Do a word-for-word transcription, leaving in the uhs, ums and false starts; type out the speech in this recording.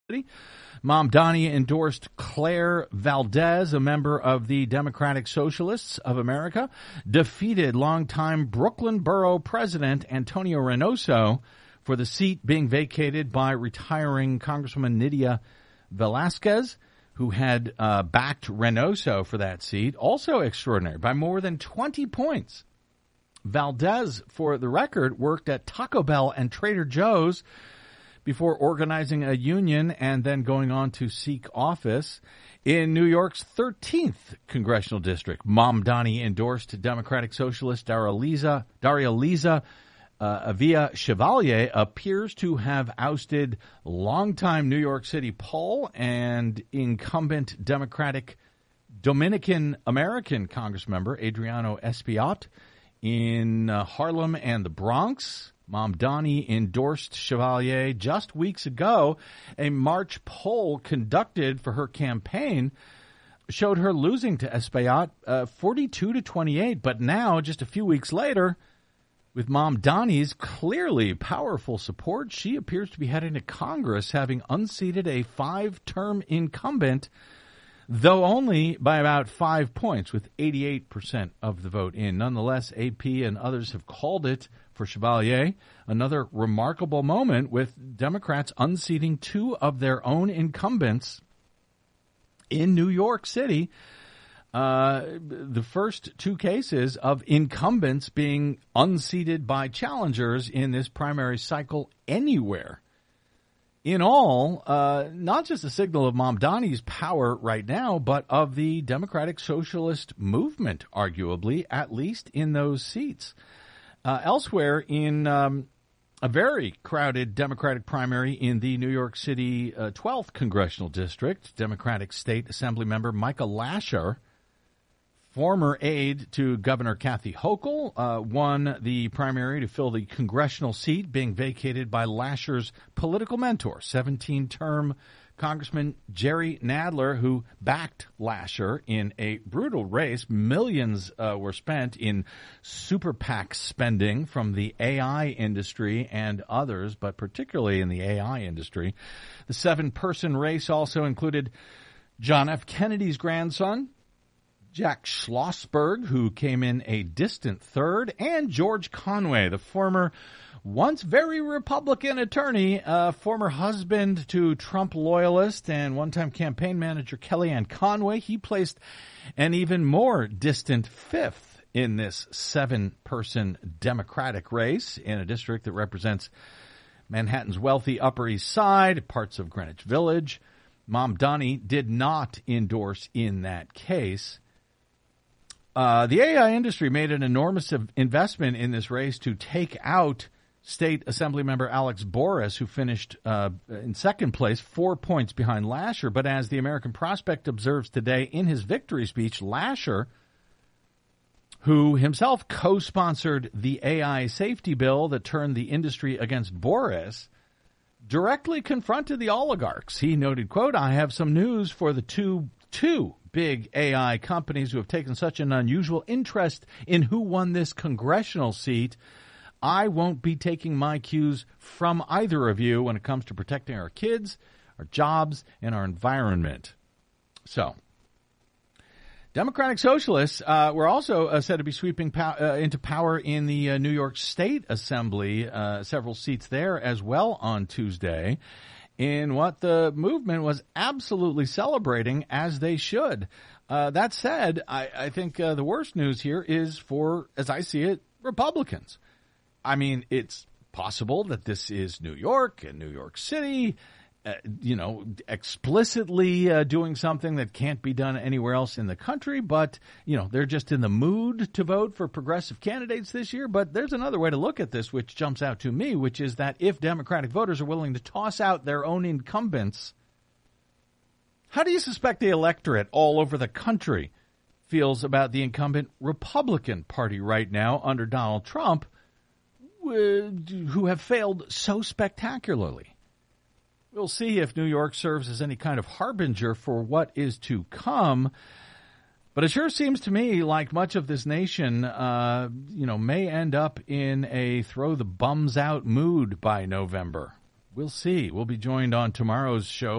Mamdani endorsed Claire Valdez, a member of the Democratic Socialists of America, defeated longtime Brooklyn Borough President Antonio Reynoso for the seat being vacated by retiring Congresswoman Nydia Velázquez, who had uh, backed Reynoso for that seat. Also extraordinary, by more than twenty points. Valdez, for the record, worked at Taco Bell and Trader Joe's before organizing a union and then going on to seek office. In New York's thirteenth congressional district, Mamdani endorsed Democratic Socialist Daria Liza uh, Avila Chevalier, appears to have ousted longtime New York City Paul and incumbent Democratic Dominican-American Congressmember Adriano Espaillat in uh, Harlem and the Bronx. Mamdani endorsed Chevalier just weeks ago. A March poll conducted for her campaign showed her losing to Espaillat uh, forty-two to twenty-eight. But now, just a few weeks later, with Mamdani's clearly powerful support, she appears to be heading to Congress, having unseated a five-term incumbent, though only by about five points, with eighty-eight percent of the vote in. Nonetheless, A P and others have called it, for Chevalier, another remarkable moment, with Democrats unseating two of their own incumbents in New York City. Uh, the first two cases of incumbents being unseated by challengers in this primary cycle anywhere. In all, uh, not just a signal of Mamdani's power right now, but of the Democratic Socialist movement, arguably, at least in those seats. Uh, elsewhere, in um, a very crowded Democratic primary in the New York City uh, twelfth Congressional District, Democratic State Assembly member Micah Lasher, former aide to Governor Kathy Hochul, uh, won the primary to fill the congressional seat being vacated by Lasher's political mentor, seventeen-term Congressman Jerry Nadler, who backed Lasher in a brutal race. Millions uh, were spent in super PAC spending from the A I industry and others, but particularly in the A I industry. The seven-person race also included John F. Kennedy's grandson, Jack Schlossberg, who came in a distant third, and George Conway, the former once very Republican attorney, uh, former husband to Trump loyalist and one-time campaign manager Kellyanne Conway. He placed an even more distant fifth in this seven-person Democratic race in a district that represents Manhattan's wealthy Upper East Side, parts of Greenwich Village. Mamdani did not endorse in that case. Uh, the A I industry made an enormous investment in this race to take out State Assemblymember Alex Boris, who finished uh, in second place, four points behind Lasher. But as the American Prospect observes today in his victory speech, Lasher, who himself co-sponsored the A I safety bill that turned the industry against Boris, directly confronted the oligarchs. He noted, quote, "I have some news for the two two big A I companies who have taken such an unusual interest in who won this congressional seat. I won't be taking my cues from either of you when it comes to protecting our kids, our jobs, and our environment." So, Democratic Socialists uh, were also uh, said to be sweeping pow- uh, into power in the uh, New York State Assembly, uh, several seats there as well on Tuesday, in what the movement was absolutely celebrating, as they should. Uh, that said, I, I think uh, the worst news here is for, as I see it, Republicans. I mean, it's possible that this is New York and New York City, uh, you know, explicitly uh, doing something that can't be done anywhere else in the country. But, you know, they're just in the mood to vote for progressive candidates this year. But there's another way to look at this, which jumps out to me, which is that if Democratic voters are willing to toss out their own incumbents, how do you suspect the electorate all over the country feels about the incumbent Republican Party right now under Donald Trump, who have failed so spectacularly? We'll see if New York serves as any kind of harbinger for what is to come. But it sure seems to me like much of this nation, uh, you know, may end up in a throw the bums out mood by November. We'll see. We'll be joined on tomorrow's show